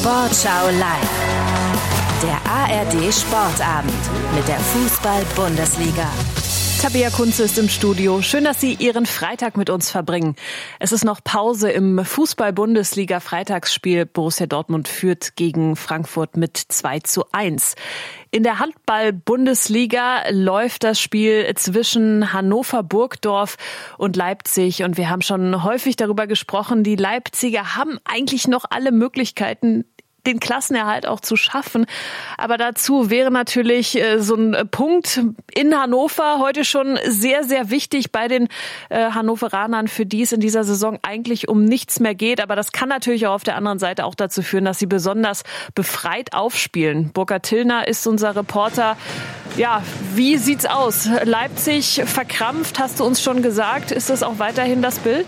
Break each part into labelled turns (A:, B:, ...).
A: Sportschau live. Der ARD Sportabend mit der Fußball-Bundesliga.
B: Tabea Kunze ist im Studio. Schön, dass Sie Ihren Freitag mit uns verbringen. Es ist noch Pause im Fußball-Bundesliga-Freitagsspiel. Borussia Dortmund führt gegen Frankfurt mit 2:1. In der Handball-Bundesliga läuft das Spiel zwischen Hannover-Burgdorf und Leipzig. Und wir haben schon häufig darüber gesprochen, die Leipziger haben eigentlich noch alle Möglichkeiten, den Klassenerhalt auch zu schaffen. Aber dazu wäre natürlich so ein Punkt in Hannover heute schon sehr, sehr wichtig bei den Hannoveranern, für die es in dieser Saison eigentlich um nichts mehr geht. Aber das kann natürlich auch auf der anderen Seite auch dazu führen, dass sie besonders befreit aufspielen. Burkhard Tillner ist unser Reporter. Ja, wie sieht's aus? Leipzig verkrampft, hast du uns schon gesagt. Ist das auch weiterhin das Bild?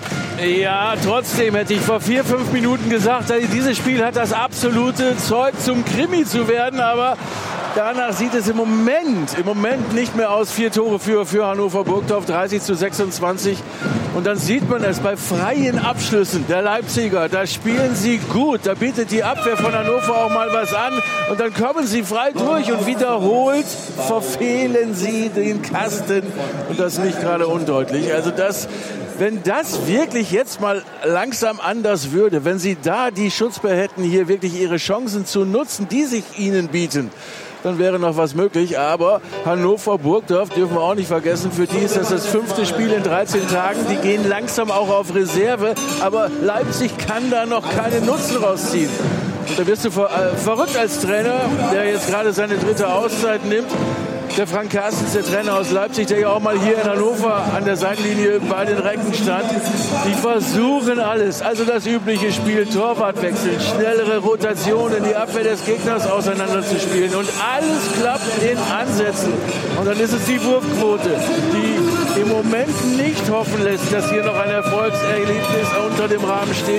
C: Ja, trotzdem hätte ich vor 4-5 Minuten gesagt, dieses Spiel hat das absolute Zeug zum Krimi zu werden, aber danach sieht es im Moment nicht mehr aus. 4 Tore für Hannover Burgdorf, 30:26. Und dann sieht man es bei freien Abschlüssen der Leipziger. Da spielen sie gut, da bietet die Abwehr von Hannover auch mal was an. Und dann kommen sie frei durch und wiederholt verfehlen sie den Kasten. Und das nicht gerade undeutlich. Also wenn das wirklich jetzt mal langsam anders würde, wenn sie da die Schutzwehr hätten, hier wirklich ihre Chancen zu nutzen, die sich ihnen bieten, dann wäre noch was möglich. Aber Hannover-Burgdorf dürfen wir auch nicht vergessen. Für die ist das 5. Spiel in 13 Tagen. Die gehen langsam auch auf Reserve. Aber Leipzig kann da noch keinen Nutzen rausziehen. Und da wirst du verrückt als Trainer, der jetzt gerade seine 3. Auszeit nimmt. Der Frank Carstens, der Trainer aus Leipzig, der ja auch mal hier in Hannover an der Seitenlinie bei den Recken stand. Die versuchen alles. Also das übliche Spiel, Torwartwechsel, schnellere Rotationen, die Abwehr des Gegners auseinanderzuspielen. Und alles klappt in Ansätzen. Und dann ist es die Wurfquote, die im Moment nicht hoffen lässt, dass hier noch ein Erfolgserlebnis unter dem Rahmen steht.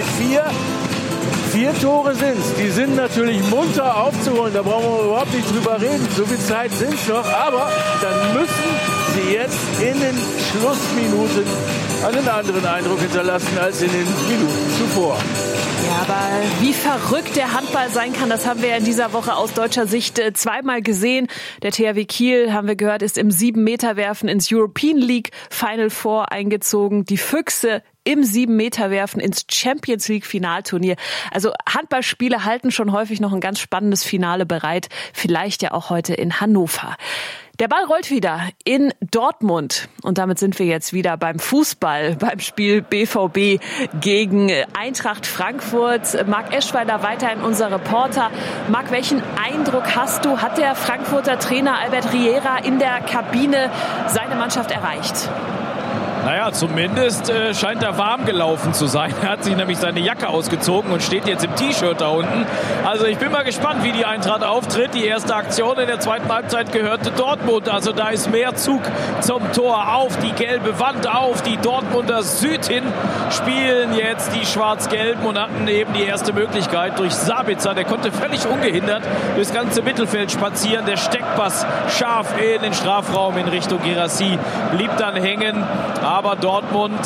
C: 4 Tore sind's. Die sind natürlich munter aufzuholen. Da brauchen wir überhaupt nicht drüber reden. So viel Zeit sind's noch. Aber dann müssen sie jetzt in den Schlussminuten einen anderen Eindruck hinterlassen als in den Minuten zuvor.
B: Ja, aber wie verrückt der Handball sein kann, das haben wir ja in dieser Woche aus deutscher Sicht zweimal gesehen. Der THW Kiel, haben wir gehört, ist im 7-Meter-Werfen ins European League Final Four eingezogen. Die Füchse im 7-Meter-Werfen ins Champions League Finalturnier. Also Handballspiele halten schon häufig noch ein ganz spannendes Finale bereit. Vielleicht ja auch heute in Hannover. Der Ball rollt wieder in Dortmund. Und damit sind wir jetzt wieder beim Fußball, beim Spiel BVB gegen Eintracht Frankfurt. Marc Eschweiler weiterhin unser Reporter. Marc, welchen Eindruck hast du? Hat der Frankfurter Trainer Albert Riera in der Kabine seine Mannschaft erreicht?
D: Naja, zumindest scheint er warm gelaufen zu sein. Er hat sich nämlich seine Jacke ausgezogen und steht jetzt im T-Shirt da unten. Also ich bin mal gespannt, wie die Eintracht auftritt. Die erste Aktion in der zweiten Halbzeit gehörte Dortmund. Also da ist mehr Zug zum Tor. Auf die gelbe Wand, auf die Dortmunder Süd hin. Spielen jetzt die Schwarz-Gelben und hatten eben die erste Möglichkeit durch Sabitzer. Der konnte völlig ungehindert durchs ganze Mittelfeld spazieren. Der Steckpass scharf in den Strafraum in Richtung Guirassy blieb dann hängen. Aber Dortmund